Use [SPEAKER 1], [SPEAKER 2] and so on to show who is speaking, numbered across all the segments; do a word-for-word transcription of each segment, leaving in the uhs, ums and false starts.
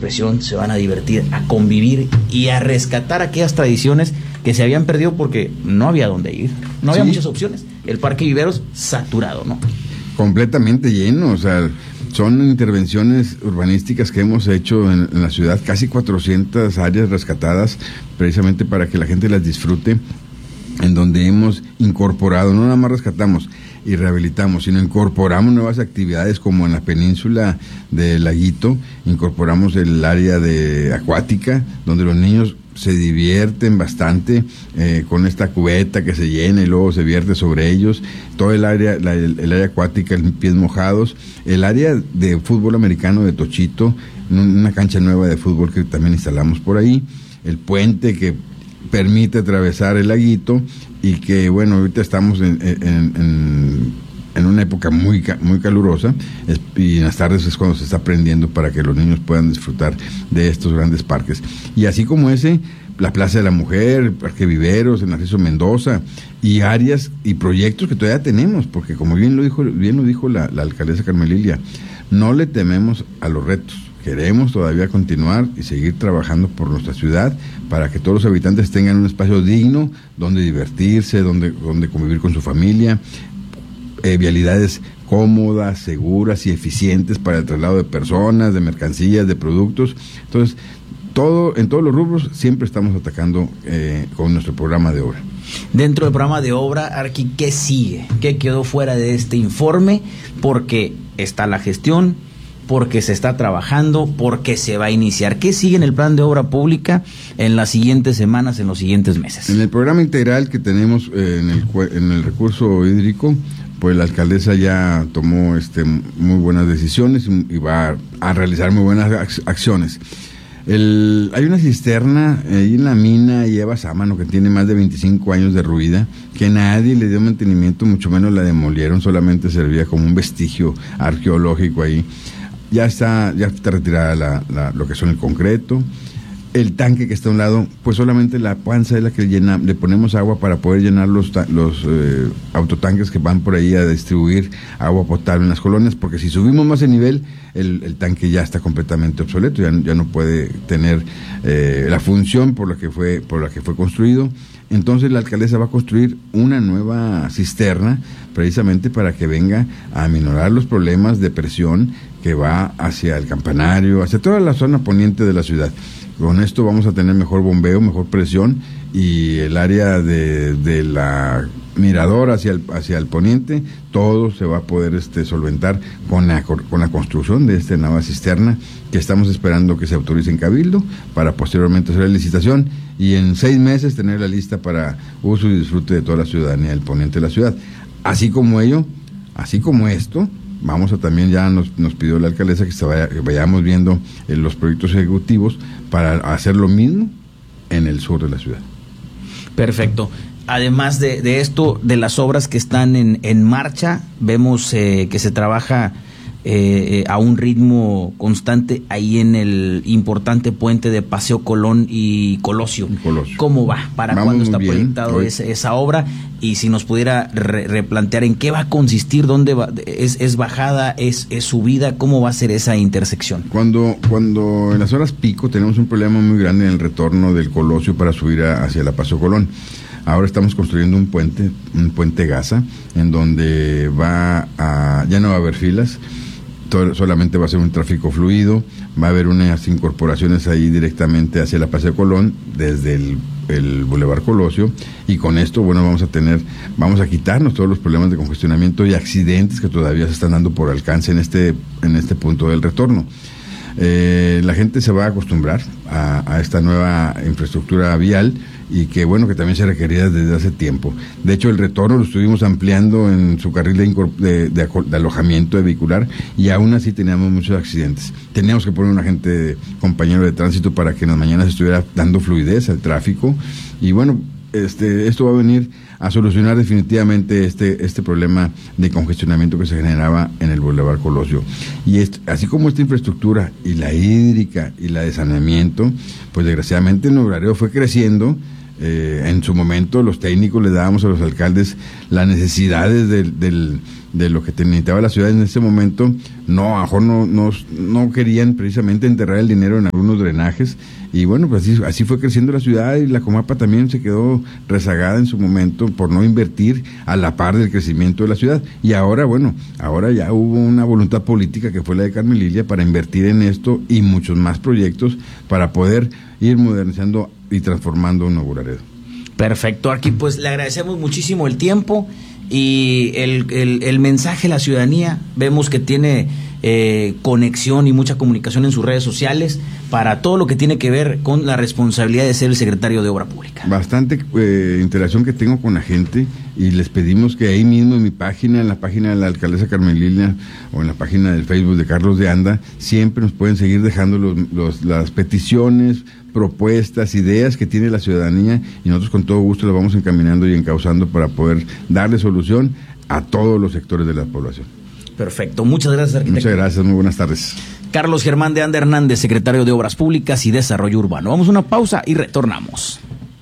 [SPEAKER 1] expresión, se van a divertir, a convivir y a rescatar aquellas tradiciones que se habían perdido porque no había dónde ir, no había sí. muchas opciones. El Parque Viveros saturado, ¿no?
[SPEAKER 2] Completamente lleno, o sea, son intervenciones urbanísticas que hemos hecho en, en la ciudad, casi cuatrocientas áreas rescatadas precisamente para que la gente las disfrute, en donde hemos incorporado, no nada más rescatamos y rehabilitamos, sino incorporamos nuevas actividades, como en la península de Laguito, incorporamos el área de acuática, donde los niños se divierten bastante eh, con esta cubeta que se llena y luego se vierte sobre ellos, todo el área, la, el, el área acuática, el pies mojados, el área de fútbol americano de Tochito, una cancha nueva de fútbol que también instalamos por ahí, el puente que permite atravesar el laguito y que, bueno, ahorita estamos en, en, en, en una época muy muy calurosa y en las tardes es cuando se está prendiendo para que los niños puedan disfrutar de estos grandes parques. Y así como ese, la Plaza de la Mujer, el Parque Viveros, el Narciso Mendoza y áreas y proyectos que todavía tenemos, porque como bien lo dijo, bien lo dijo la, la alcaldesa Carmen Lilia, no le tememos a los retos. Queremos todavía continuar y seguir trabajando por nuestra ciudad para que todos los habitantes tengan un espacio digno donde divertirse, donde, donde convivir con su familia, eh, vialidades cómodas, seguras y eficientes para el traslado de personas, de mercancías, de productos. Entonces, todo en todos los rubros siempre estamos atacando eh, con nuestro programa de obra.
[SPEAKER 1] Dentro del programa de obra, Arqui, ¿qué sigue? ¿Qué quedó fuera de este informe? Porque está la gestión, porque se está trabajando, porque se va a iniciar. ¿Qué sigue en el plan de obra pública en las siguientes semanas, en los siguientes meses?
[SPEAKER 2] En el programa integral que tenemos eh, en, el, en el recurso hídrico, pues la alcaldesa ya tomó este, muy buenas decisiones y va a, a realizar muy buenas acciones. El, hay una cisterna ahí en la mina Eva Sámano que tiene más de veinticinco años derruida, que nadie le dio mantenimiento, mucho menos la demolieron, solamente servía como un vestigio arqueológico ahí. Ya está, ya está retirada la, la, lo que son el concreto. El tanque que está a un lado, pues solamente la panza es la que llena, le ponemos agua para poder llenar los, los eh, autotanques que van por ahí a distribuir agua potable en las colonias, porque si subimos más el nivel, el, el tanque ya está completamente obsoleto, ya, ya no puede tener eh, la función por la que fue, por la que fue construido. Entonces la alcaldesa va a construir una nueva cisterna precisamente para que venga a aminorar los problemas de presión que va hacia el campanario, hacia toda la zona poniente de la ciudad. Con esto vamos a tener mejor bombeo, mejor presión, y el área de, de la mirador hacia el, hacia el poniente, todo se va a poder este, solventar con la, con la construcción de esta nueva cisterna que estamos esperando que se autorice en Cabildo para posteriormente hacer la licitación y en seis meses tener la lista para uso y disfrute de toda la ciudadanía del poniente de la ciudad. Así como ello, así como esto, vamos a también, ya nos, nos pidió la alcaldesa que, se vaya, que vayamos viendo eh, los proyectos ejecutivos para hacer lo mismo en el sur de la ciudad.
[SPEAKER 1] Perfecto. Además de, de esto, de las obras que están en, en marcha, vemos eh, que se trabaja eh, a un ritmo constante ahí en el importante puente de Paseo Colón y Colosio. Colosio. ¿Cómo va? ¿Para Vamos cuándo está proyectado esa, esa obra? Y si nos pudiera re, replantear en qué va a consistir, dónde va, es, es bajada, es, es subida, cómo va a ser esa intersección.
[SPEAKER 2] Cuando, cuando en las horas pico tenemos un problema muy grande en el retorno del Colosio para subir a, hacia la Paseo Colón. Ahora estamos construyendo un puente, un puente gasa, en donde va a, ya no va a haber filas, todo, solamente va a ser un tráfico fluido, va a haber unas incorporaciones ahí directamente hacia la Paseo Colón, desde el, el Boulevard Colosio, y con esto, bueno, vamos a tener, vamos a quitarnos todos los problemas de congestionamiento y accidentes que todavía se están dando por alcance en este, en este punto del retorno. Eh, la gente se va a acostumbrar a, a esta nueva infraestructura vial y que bueno, que también se requería desde hace tiempo. De hecho, el retorno lo estuvimos ampliando en su carril de, de, de, de alojamiento vehicular y aún así teníamos muchos accidentes. Teníamos que poner un agente compañero de tránsito para que en las mañanas estuviera dando fluidez al tráfico y bueno, este, esto va a venir a solucionar definitivamente este, este problema de congestionamiento que se generaba en el Boulevard Colosio. Y esto, así como esta infraestructura y la hídrica y la de saneamiento, pues desgraciadamente el nubrareo fue creciendo. Eh, en su momento los técnicos le dábamos a los alcaldes las necesidades del, del, de lo que necesitaba la ciudad en ese momento. No, a lo mejor no, no, no querían precisamente enterrar el dinero en algunos drenajes, y bueno, pues así, así fue creciendo la ciudad, y la Comapa también se quedó rezagada en su momento por no invertir a la par del crecimiento de la ciudad. Y ahora, bueno, ahora ya hubo una voluntad política que fue la de Carmen Lilia para invertir en esto y muchos más proyectos para poder ir modernizando y transformando Nuevo Laredo.
[SPEAKER 1] Perfecto, Arqui, pues le agradecemos muchísimo el tiempo y el, el, el mensaje a la ciudadanía. Vemos que tiene eh, conexión y mucha comunicación en sus redes sociales para todo lo que tiene que ver con la responsabilidad de ser el secretario de Obra Pública.
[SPEAKER 2] Bastante eh, interacción que tengo con la gente, y les pedimos que ahí mismo en mi página, en la página de la alcaldesa Carmen Lilia o en la página del Facebook de Carlos de Anda, siempre nos pueden seguir dejando los, los, las peticiones, propuestas, ideas que tiene la ciudadanía, y nosotros con todo gusto las vamos encaminando y encauzando para poder darle solución a todos los sectores de la población.
[SPEAKER 1] Perfecto, muchas gracias, arquitecto.
[SPEAKER 2] Muchas gracias, muy buenas tardes.
[SPEAKER 1] Carlos Germán de Anda Hernández, secretario de Obras Públicas y Desarrollo Urbano. Vamos a una pausa y retornamos.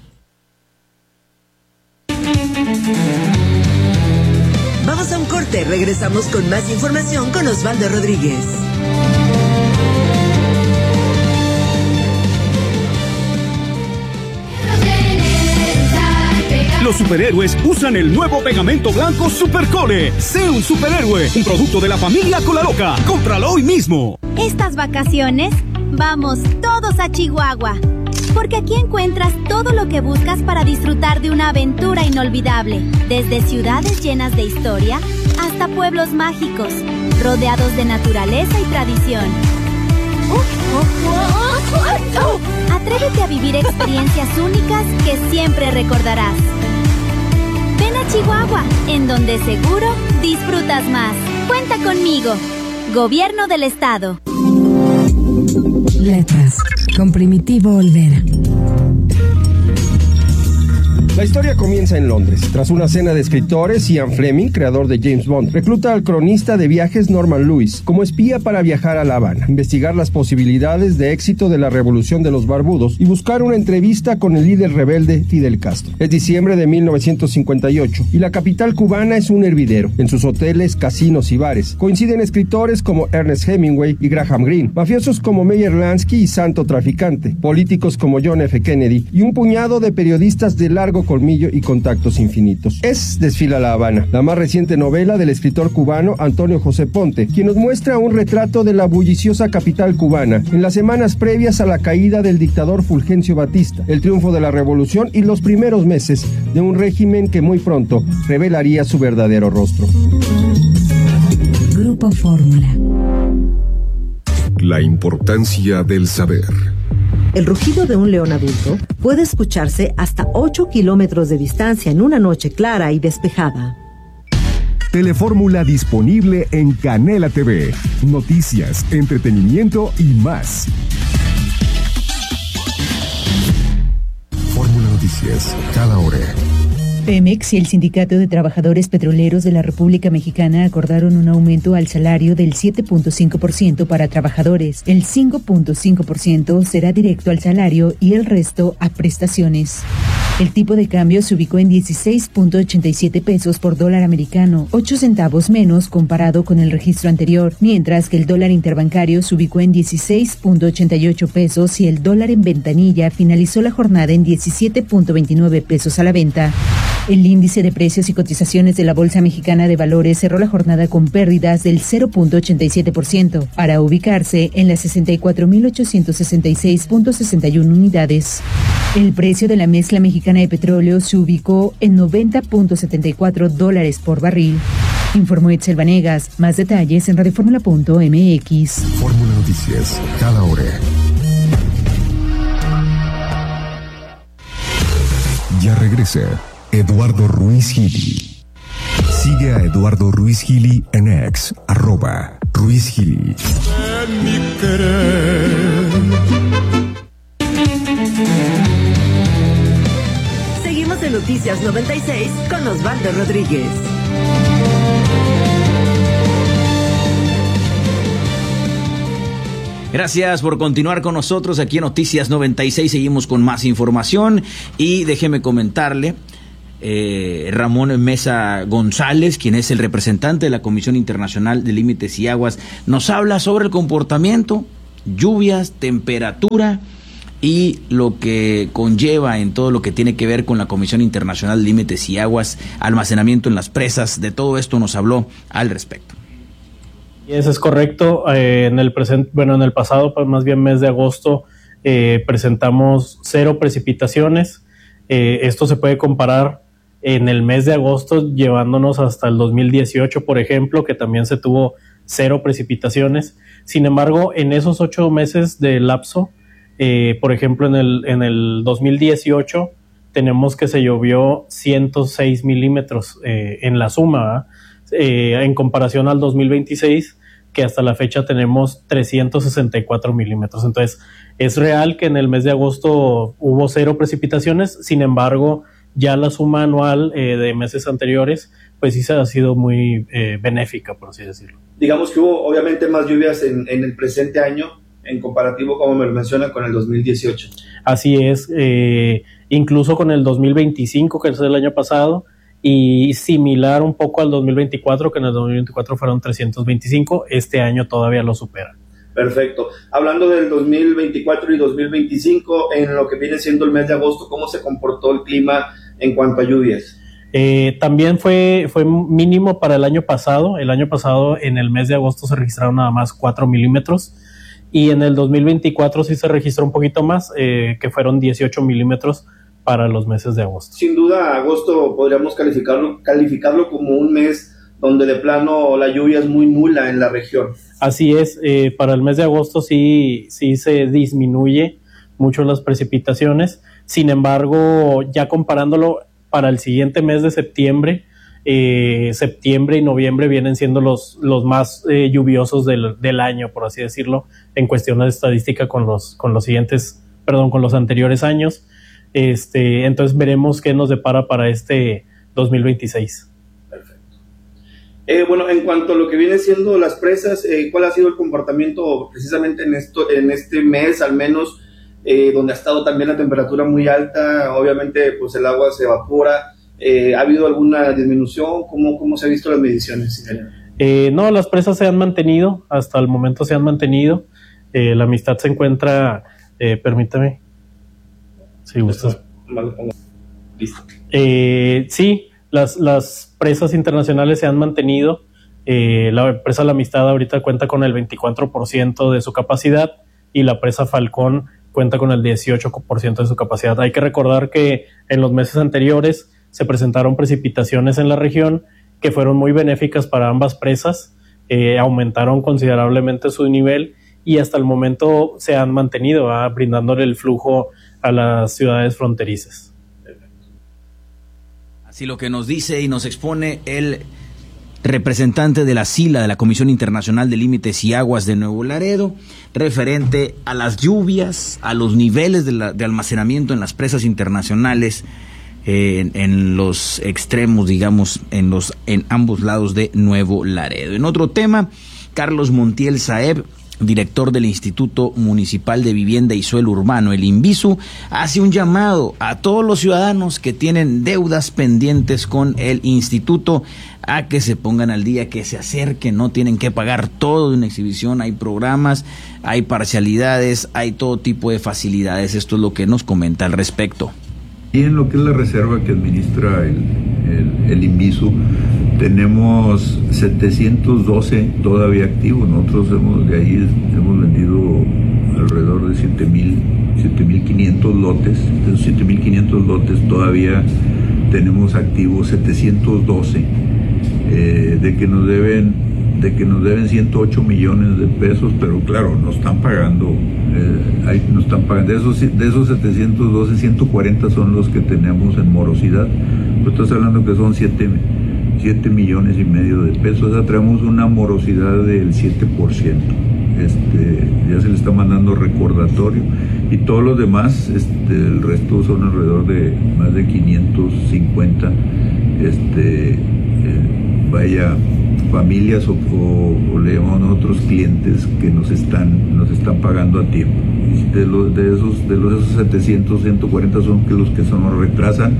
[SPEAKER 3] Vamos a un corte, regresamos con más información con Osvaldo Rodríguez.
[SPEAKER 4] Los superhéroes usan el nuevo pegamento blanco Supercole. Sé un superhéroe, un producto de la familia Colaloca. Cómpralo hoy mismo.
[SPEAKER 5] Estas vacaciones, vamos todos a Chihuahua, porque aquí encuentras todo lo que buscas para disfrutar de una aventura inolvidable. Desde ciudades llenas de historia hasta pueblos mágicos, rodeados de naturaleza y tradición. Atrévete a vivir experiencias únicas que siempre recordarás. Ven a Chihuahua, en donde seguro disfrutas más. Cuenta conmigo. Gobierno del Estado.
[SPEAKER 6] Letras, con Primitivo Olvera.
[SPEAKER 7] La historia comienza en Londres. Tras una cena de escritores, Ian Fleming, creador de James Bond, recluta al cronista de viajes Norman Lewis como espía para viajar a La Habana, investigar las posibilidades de éxito de la Revolución de los Barbudos y buscar una entrevista con el líder rebelde Fidel Castro. Es diciembre de mil novecientos cincuenta y ocho y la capital cubana es un hervidero. En sus hoteles, casinos y bares coinciden escritores como Ernest Hemingway y Graham Greene, mafiosos como Meyer Lansky y Santo Traficante, políticos como John F. Kennedy y un puñado de periodistas de largo colmillo y contactos infinitos. Es Desfila La Habana, la más reciente novela del escritor cubano Antonio José Ponte, quien nos muestra un retrato de la bulliciosa capital cubana en las semanas previas a la caída del dictador Fulgencio Batista, el triunfo de la revolución y los primeros meses de un régimen que muy pronto revelaría su verdadero rostro.
[SPEAKER 6] Grupo Fórmula.
[SPEAKER 8] La importancia del saber.
[SPEAKER 3] El rugido de un león adulto puede escucharse hasta ocho kilómetros de distancia en una noche clara y despejada.
[SPEAKER 8] Telefórmula disponible en Canela T V. Noticias, entretenimiento y más. Fórmula Noticias, cada hora.
[SPEAKER 9] Pemex y el Sindicato de Trabajadores Petroleros de la República Mexicana acordaron un aumento al salario del siete punto cinco por ciento para trabajadores. El cinco punto cinco por ciento será directo al salario y el resto a prestaciones. El tipo de cambio se ubicó en dieciséis punto ochenta y siete pesos por dólar americano, ocho centavos menos comparado con el registro anterior, mientras que el dólar interbancario se ubicó en dieciséis punto ochenta y ocho pesos y el dólar en ventanilla finalizó la jornada en diecisiete punto veintinueve pesos a la venta. El índice de precios y cotizaciones de la Bolsa Mexicana de Valores cerró la jornada con pérdidas del cero punto ochenta y siete por ciento, para ubicarse en las sesenta y cuatro mil ochocientos sesenta y seis punto sesenta y uno unidades. El precio de la mezcla mexicana de petróleo se ubicó en noventa punto setenta y cuatro dólares por barril. Informó Etzel Vanegas. Más detalles en radioformula punto m x.
[SPEAKER 8] Fórmula Noticias, cada hora. Ya regresa Eduardo Ruiz Gili. Sigue a Eduardo Ruiz Gili en X, arroba Ruiz Gili.
[SPEAKER 10] En mi querer.
[SPEAKER 3] Seguimos en Noticias noventa y seis con Osvaldo Rodríguez.
[SPEAKER 1] Gracias por continuar con nosotros aquí en Noticias noventa y seis. Seguimos con más información y déjeme comentarle eh, Ramón Mesa González, quien es el representante de la Comisión Internacional de Límites y Aguas, nos habla sobre el comportamiento, lluvias, temperatura y lo que conlleva en todo lo que tiene que ver con la Comisión Internacional de Límites y Aguas, almacenamiento en las presas. De todo esto nos habló al respecto.
[SPEAKER 11] Eso es correcto. Eh, en el presente, bueno, en el pasado, pues más bien mes de agosto, eh, presentamos cero precipitaciones. Eh, esto se puede comparar en el mes de agosto, llevándonos hasta el dos mil dieciocho, por ejemplo, que también se tuvo cero precipitaciones. Sin embargo, en esos ocho meses de lapso, eh, por ejemplo, en el, en el dos mil dieciocho, tenemos que se llovió ciento seis milímetros eh, en la suma, eh, en comparación al dos mil veintiséis, que hasta la fecha tenemos trescientos sesenta y cuatro milímetros. Entonces, es real que en el mes de agosto hubo cero precipitaciones, sin embargo, ya la suma anual eh, de meses anteriores, pues sí se ha sido muy eh, benéfica, por así decirlo.
[SPEAKER 12] Digamos que hubo obviamente más lluvias en, en el presente año, en comparativo, como me lo menciona, con el dos mil dieciocho.
[SPEAKER 11] Así es, eh, incluso con el dos mil veinticinco, que es el año pasado, y similar un poco al dos mil veinticuatro, que en el dos mil veinticuatro fueron trescientos veinticinco, este año todavía lo supera.
[SPEAKER 12] Perfecto. Hablando del dos mil veinticuatro y dos mil veinticinco, en lo que viene siendo el mes de agosto, ¿cómo se comportó el clima en cuanto a lluvias?
[SPEAKER 11] Eh, también fue, fue mínimo para el año pasado. El año pasado, en el mes de agosto, se registraron nada más cuatro milímetros, y en el dos mil veinticuatro sí se registró un poquito más, eh, que fueron dieciocho milímetros para los meses de agosto.
[SPEAKER 12] Sin duda, agosto podríamos calificarlo, calificarlo como un mes donde de plano la lluvia es muy nula en la región.
[SPEAKER 11] Así es, eh, para el mes de agosto sí, sí se disminuye mucho las precipitaciones. Sin embargo, ya comparándolo para el siguiente mes de septiembre, eh, septiembre y noviembre vienen siendo los, los más eh, lluviosos del, del año, por así decirlo, en cuestión de estadística con los, con los siguientes, perdón, con los anteriores años. Este, entonces veremos qué nos depara para este dos mil veintiséis.
[SPEAKER 12] Perfecto. Eh, bueno, en cuanto a lo que viene siendo las presas, eh, ¿cuál ha sido el comportamiento precisamente en esto, en este mes al menos, eh, donde ha estado también la temperatura muy alta? Obviamente, pues el agua se evapora. Eh, ¿Ha habido alguna disminución? ¿Cómo, cómo se han visto las mediciones?
[SPEAKER 11] Eh, no, las presas se han mantenido, hasta el momento se han mantenido. Eh, la Amistad se encuentra, eh, permítame. Si gustas.
[SPEAKER 12] Listo.
[SPEAKER 11] Eh, sí, las, las presas internacionales se han mantenido. Eh, la presa La Amistad ahorita cuenta con el veinticuatro por ciento de su capacidad y la presa Falcón cuenta con el dieciocho por ciento de su capacidad. Hay que recordar que en los meses anteriores se presentaron precipitaciones en la región que fueron muy benéficas para ambas presas, eh, aumentaron considerablemente su nivel y hasta el momento se han mantenido, ¿verdad?, brindándole el flujo a las ciudades fronterizas.
[SPEAKER 1] Así lo que nos dice y nos expone el representante de la SILA, de la Comisión Internacional de Límites y Aguas de Nuevo Laredo, referente a las lluvias, a los niveles de, la, de almacenamiento en las presas internacionales, eh, en, en los extremos, digamos, en, los, en ambos lados de Nuevo Laredo. En otro tema, Carlos Montiel Saeb, director del Instituto Municipal de Vivienda y Suelo Urbano, el INVISU, hace un llamado a todos los ciudadanos que tienen deudas pendientes con el instituto a que se pongan al día, que se acerquen, no tienen que pagar todo de una exhibición, hay programas, hay parcialidades, hay todo tipo de facilidades. Esto es lo que nos comenta al respecto.
[SPEAKER 13] Y en lo que es la reserva que administra el, el, el INVISU, tenemos setecientos doce todavía activos. Nosotros hemos, de ahí hemos vendido alrededor de siete mil quinientos lotes. De esos siete mil quinientos lotes todavía tenemos activos setecientos doce, eh, de que nos deben de que nos deben ciento ocho millones de pesos, pero claro, nos están pagando, eh, ahí nos están pagando. De esos, de esos setecientos doce, ciento cuarenta son los que tenemos en morosidad. Pero estás hablando que son siete millones y medio de pesos. O sea, traemos una morosidad del siete por ciento. Este, ya se le está mandando recordatorio. Y todos los demás, este, el resto son alrededor de más de quinientos cincuenta, este, eh, vaya, familias o, o, o le llamamos nosotros clientes que nos están nos están pagando a tiempo. Y de los de esos de los esos setecientos, ciento cuarenta son que los que se nos retrasan,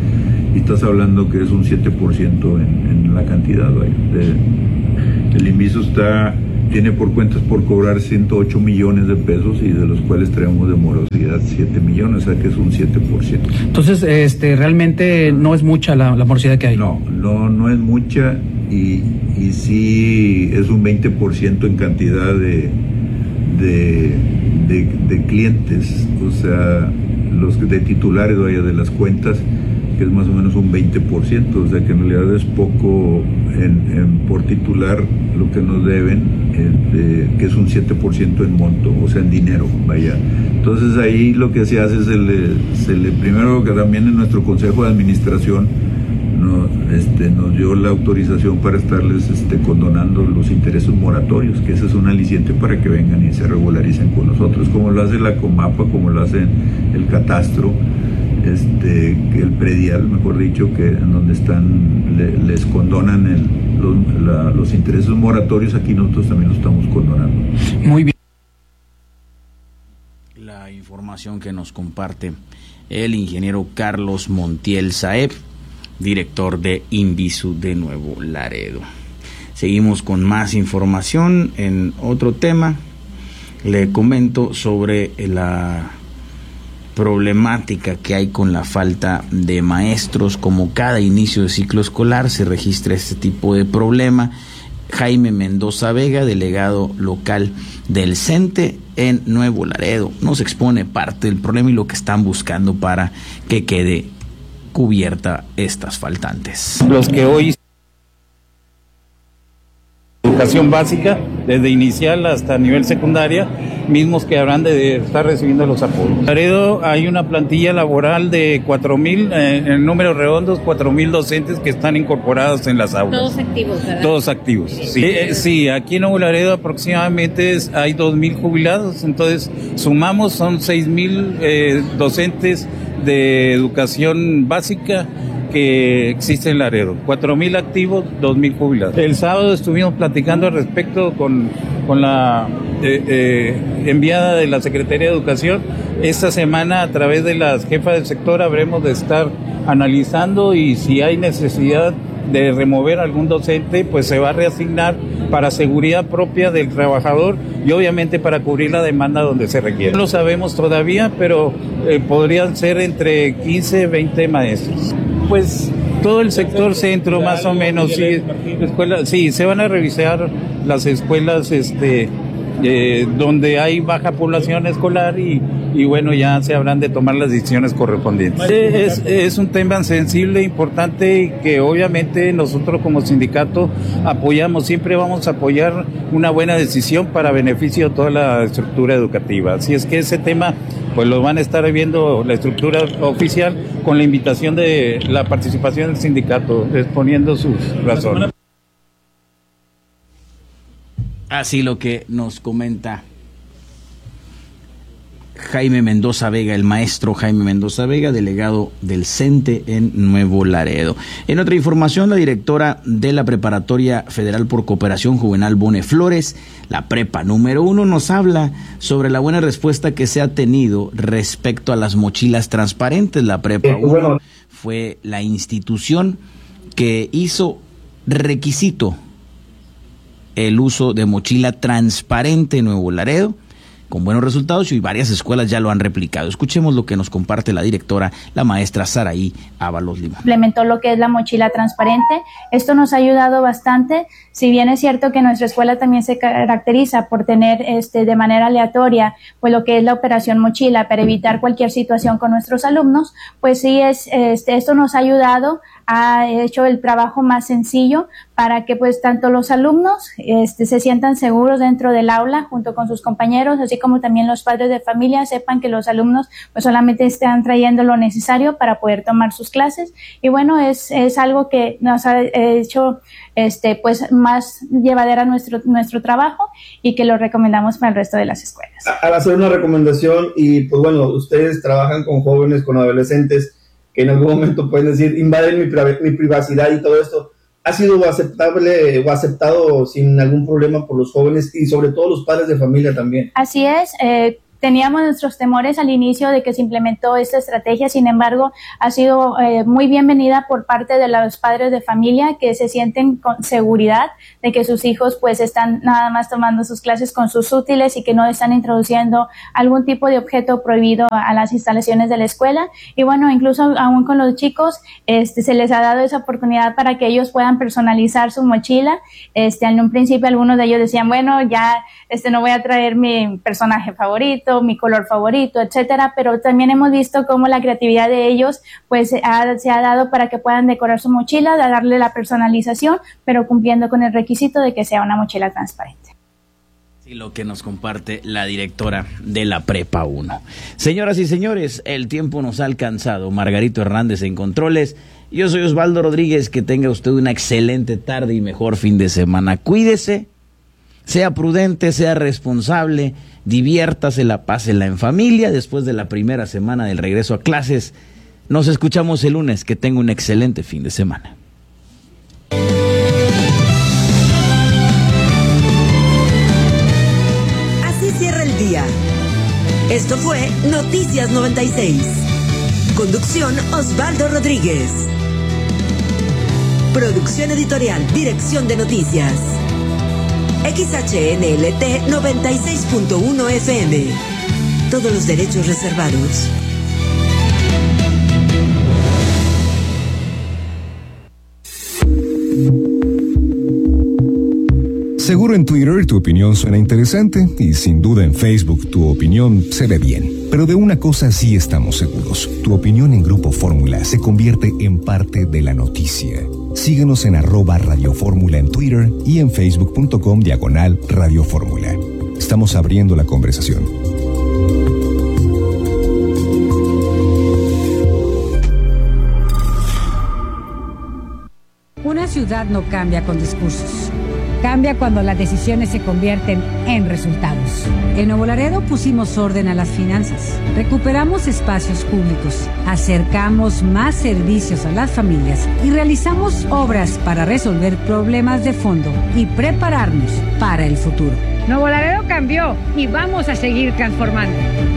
[SPEAKER 13] y estás hablando que es un siete por ciento en, en la cantidad. Vaya, de, el INVISO está, tiene por cuentas por cobrar ciento ocho millones de pesos y de los cuales traemos de morosidad siete millones, o sea que es un siete por ciento.
[SPEAKER 14] Entonces, este, realmente no es mucha la, la morosidad que hay.
[SPEAKER 13] No, no, no es mucha y, y sí es un veinte por ciento en cantidad de, de, de, de clientes, o sea, los de titulares, vaya, de las cuentas, que es más o menos un veinte por ciento, o sea que en realidad es poco en, en, por titular lo que nos deben, eh, que es un siete por ciento en monto, o sea en dinero, vaya. Entonces ahí lo que se hace es, se le, se le, primero que también en nuestro Consejo de Administración nos, este, nos dio la autorización para estarles este, condonando los intereses moratorios, que ese es un aliciente para que vengan y se regularicen con nosotros, como lo hace la Comapa, como lo hace el Catastro, este, que el predial, mejor dicho, que en donde están, le, les condonan el, los, la, los intereses moratorios, aquí nosotros también lo estamos condonando.
[SPEAKER 14] Muy bien.
[SPEAKER 1] La información que nos comparte el ingeniero Carlos Montiel Saeb, director de INVISU de Nuevo Laredo. Seguimos con más información en otro tema. Le comento sobre la problemática que hay con la falta de maestros. Como cada inicio de ciclo escolar se registra este tipo de problema. Jaime Mendoza Vega, delegado local del CENTE en Nuevo Laredo, nos expone parte del problema y lo que están buscando para que quede cubierta estas faltantes.
[SPEAKER 15] Los que hoy educación básica, desde inicial hasta nivel secundaria, mismos que habrán de estar recibiendo los apoyos. En Laredo hay una plantilla laboral de cuatro mil, eh, en números redondos, cuatro mil docentes que están incorporados en las aulas.
[SPEAKER 16] Todos activos, ¿verdad?
[SPEAKER 15] Todos activos, sí. Eh, sí, aquí en Nuevo Laredo aproximadamente es, hay dos mil jubilados, entonces sumamos, son seis mil eh, docentes de educación básica que existe en Laredo, cuatro mil activos, dos mil jubilados. El sábado estuvimos platicando al respecto con, con la eh, eh, enviada de la Secretaría de Educación. Esta semana, a través de las jefas del sector, habremos de estar analizando y si hay necesidad de remover algún docente, pues se va a reasignar para seguridad propia del trabajador y obviamente para cubrir la demanda donde se requiere. No lo sabemos todavía, pero eh, podrían ser entre quince, veinte maestros. Pues todo el sector centro, más o menos, sí, escuela, sí, se van a revisar las escuelas este, eh, donde hay baja población escolar y, y bueno, ya se habrán de tomar las decisiones correspondientes. Es, es un tema sensible, importante y que obviamente nosotros como sindicato apoyamos, siempre vamos a apoyar una buena decisión para beneficio de toda la estructura educativa. Así es que ese tema pues lo van a estar viendo la estructura oficial con la invitación de la participación del sindicato, exponiendo sus razones.
[SPEAKER 1] Así lo que nos comenta Jaime Mendoza Vega, el maestro Jaime Mendoza Vega, delegado del CENTE en Nuevo Laredo. En otra información, la directora de la Preparatoria Federal por Cooperación Juvenal Bone Flores, la prepa número uno, nos habla sobre la buena respuesta que se ha tenido respecto a las mochilas transparentes. La prepa uno fue la institución que hizo requisito el uso de mochila transparente en Nuevo Laredo, con buenos resultados, y varias escuelas ya lo han replicado. Escuchemos lo que nos comparte la directora, la maestra Saraí Ábalos Limón.
[SPEAKER 17] Implementó lo que es la mochila transparente. Esto nos ha ayudado bastante. Si bien es cierto que nuestra escuela también se caracteriza por tener este de manera aleatoria pues lo que es la operación mochila para evitar cualquier situación con nuestros alumnos, pues sí es este esto nos ha ayudado, ha hecho el trabajo más sencillo para que pues tanto los alumnos este se sientan seguros dentro del aula junto con sus compañeros, así como también los padres de familia sepan que los alumnos pues solamente están trayendo lo necesario para poder tomar sus clases. Y bueno, es es algo que nos ha hecho este pues más llevadera nuestro nuestro trabajo y que lo recomendamos para el resto de las escuelas.
[SPEAKER 12] Al hacer una recomendación, y pues bueno, ustedes trabajan con jóvenes, con adolescentes que en algún momento pueden decir invaden mi, mi privacidad y todo esto, ¿ha sido aceptable o aceptado sin algún problema por los jóvenes y sobre todo los padres de familia también?
[SPEAKER 17] Así es, eh, teníamos nuestros temores al inicio de que se implementó esta estrategia, sin embargo, ha sido eh, muy bienvenida por parte de los padres de familia que se sienten con seguridad de que sus hijos pues están nada más tomando sus clases con sus útiles y que no están introduciendo algún tipo de objeto prohibido a las instalaciones de la escuela. Y bueno, incluso aún con los chicos, este, se les ha dado esa oportunidad para que ellos puedan personalizar su mochila. Este, en un principio algunos de ellos decían, bueno, ya este, no voy a traer mi personaje favorito, mi color favorito, etcétera, pero también hemos visto cómo la creatividad de ellos pues ha, se ha dado para que puedan decorar su mochila, de darle la personalización, pero cumpliendo con el requisito de que sea una mochila transparente.
[SPEAKER 1] Sí, lo que nos comparte la directora de la Prepa uno. Señoras y señores, el tiempo nos ha alcanzado. Margarito Hernández en controles. Yo soy Osvaldo Rodríguez. Que tenga usted una excelente tarde y mejor fin de semana. Cuídese, sea prudente, sea responsable, diviértase, la pásela en familia después de la primera semana del regreso a clases. Nos escuchamos el lunes. Que tenga un excelente fin de semana.
[SPEAKER 3] Así cierra el día. Esto fue Noticias noventa y seis. Conducción Osvaldo Rodríguez. Producción editorial, dirección de noticias. X H N L T noventa y seis punto uno F M. Todos los derechos reservados.
[SPEAKER 8] Seguro en Twitter tu opinión suena interesante y sin duda en Facebook tu opinión se ve bien. Pero de una cosa sí estamos seguros. Tu opinión en Grupo Fórmula se convierte en parte de la noticia. Síguenos en arroba Radio Fórmula en Twitter y en facebook.com diagonal Radio Fórmula. Estamos abriendo la conversación.
[SPEAKER 6] Una ciudad no cambia con discursos. Cambia cuando las decisiones se convierten en resultados. En Nuevo Laredo pusimos orden a las finanzas, recuperamos espacios públicos, acercamos más servicios a las familias y realizamos obras para resolver problemas de fondo y prepararnos para el futuro.
[SPEAKER 16] Nuevo Laredo cambió y vamos a seguir transformando.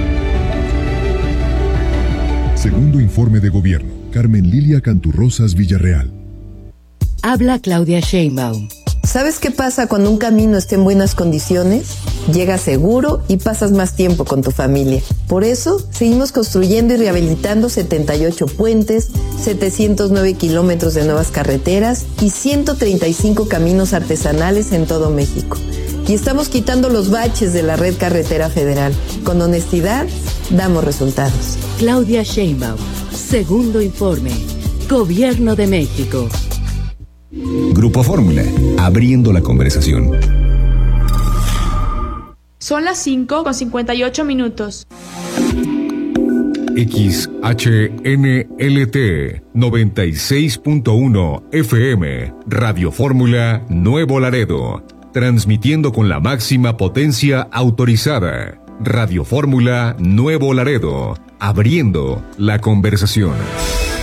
[SPEAKER 8] Segundo informe de gobierno. Carmen Lilia Canturrosas Villarreal.
[SPEAKER 18] Habla Claudia Sheinbaum.
[SPEAKER 19] ¿Sabes qué pasa cuando un camino está en buenas condiciones? Llegas seguro y pasas más tiempo con tu familia. Por eso, seguimos construyendo y rehabilitando setenta y ocho puentes, setecientos nueve kilómetros de nuevas carreteras y ciento treinta y cinco caminos artesanales en todo México. Y estamos quitando los baches de la red carretera federal. Con honestidad, damos resultados.
[SPEAKER 18] Claudia Sheinbaum. Segundo informe. Gobierno de México.
[SPEAKER 8] Grupo Fórmula, abriendo la conversación.
[SPEAKER 20] Son las cinco con cincuenta y ocho minutos.
[SPEAKER 8] X H N L T noventa y seis punto uno F M, Radio Fórmula Nuevo Laredo, transmitiendo con la máxima potencia autorizada. Radio Fórmula Nuevo Laredo, abriendo la conversación.